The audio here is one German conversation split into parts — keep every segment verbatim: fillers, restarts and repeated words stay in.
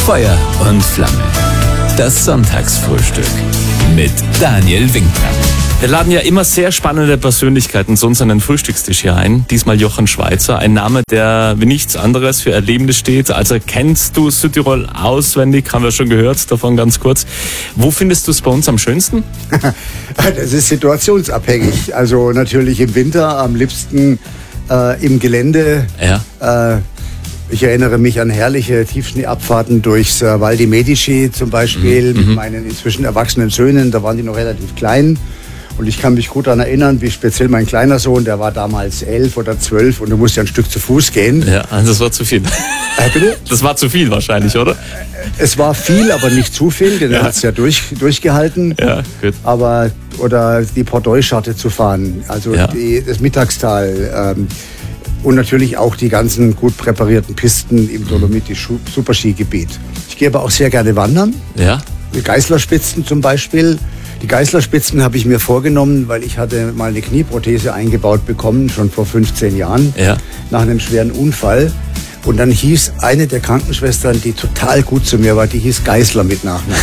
Feuer und Flamme. Das Sonntagsfrühstück mit Daniel Winkler. Wir laden ja immer sehr spannende Persönlichkeiten zu uns an den Frühstückstisch hier ein. Diesmal Jochen Schweizer, ein Name, der wie nichts anderes für Erlebnis steht. Also kennst du Südtirol auswendig, haben wir schon gehört davon ganz kurz. Wo findest du es bei uns am schönsten? Das ist situationsabhängig. Also natürlich im Winter am liebsten äh, im Gelände. Ja. Äh, Ich erinnere mich an herrliche Tiefschneeabfahrten durchs äh, Val di Medici zum Beispiel, mhm. mit meinen inzwischen erwachsenen Söhnen, da waren die noch relativ klein. Und ich kann mich gut daran erinnern, wie speziell mein kleiner Sohn, der war damals elf oder zwölf und du musst ja ein Stück zu Fuß gehen. Ja, das war zu viel. Äh, bitte? Das war zu viel wahrscheinlich, oder? Es war viel, aber nicht zu viel, denn ja. er hat es ja durch, durchgehalten. Ja, gut. Aber, oder die Port-Doy-Scharte zu fahren, also ja. die, das Mittagstal. Ähm, Und natürlich auch die ganzen gut präparierten Pisten im Dolomiti-Superskigebiet. Ich gehe aber auch sehr gerne wandern. Ja. Die Geißlerspitzen zum Beispiel. Die Geißlerspitzen habe ich mir vorgenommen, weil ich hatte mal eine Knieprothese eingebaut bekommen, schon vor fünfzehn Jahren, ja. nach einem schweren Unfall. Und dann hieß eine der Krankenschwestern, die total gut zu mir war, die hieß Geißler mit Nachnamen.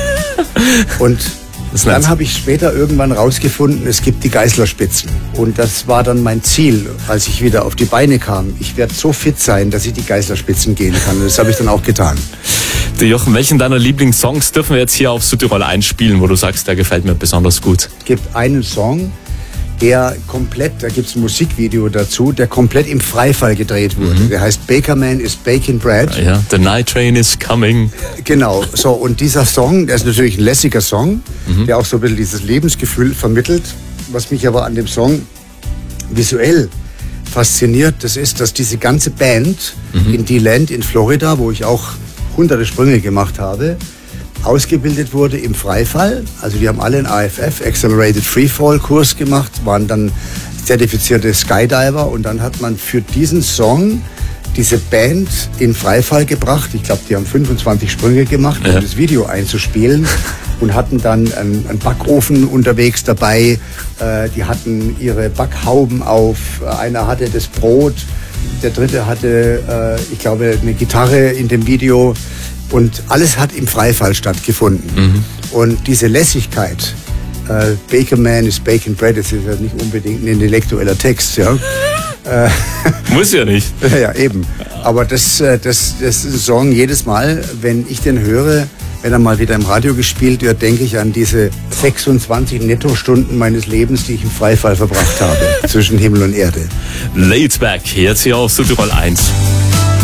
Und dann habe ich später irgendwann rausgefunden, es gibt die Geißlerspitzen. Und das war dann mein Ziel, als ich wieder auf die Beine kam. Ich werde so fit sein, dass ich die Geißlerspitzen gehen kann. Und das habe ich dann auch getan. Du Jochen, welchen deiner Lieblingssongs dürfen wir jetzt hier auf Südtirol einspielen, wo du sagst, der gefällt mir besonders gut? Es gibt einen Song, der komplett, da gibt es ein Musikvideo dazu, der komplett im Freifall gedreht wurde. Mhm. Der heißt Baker Man is Baking Bread. Ja, The Night Train is Coming. Genau, so, und dieser Song, der ist natürlich ein lässiger Song, mhm. der auch so ein bisschen dieses Lebensgefühl vermittelt. Was mich aber an dem Song visuell fasziniert, das ist, dass diese ganze Band mhm. in D-Land in Florida, wo ich auch hunderte Sprünge gemacht habe, ausgebildet wurde im Freifall. Also die haben alle einen A F F, Accelerated Freefall Kurs gemacht, waren dann zertifizierte Skydiver und dann hat man für diesen Song diese Band in Freifall gebracht. Ich glaube, die haben fünfundzwanzig Sprünge gemacht, um ja. das Video einzuspielen und hatten dann einen, einen Backofen unterwegs dabei. Äh, die hatten ihre Backhauben auf. Einer hatte das Brot, der dritte hatte, äh, ich glaube, eine Gitarre in dem Video. Und alles hat im Freifall stattgefunden. Mhm. Und diese Lässigkeit, äh, Baker Man is Baking Bread, das ist ja nicht unbedingt ein intellektueller Text, ja. äh, Muss ja nicht. Ja, eben. Aber das, das, das ist ein Song jedes Mal, wenn ich den höre, wenn er mal wieder im Radio gespielt wird, denke ich an diese sechsundzwanzig Nettostunden meines Lebens, die ich im Freifall verbracht habe, zwischen Himmel und Erde. Laid Back, jetzt hier auf Südtirol eins.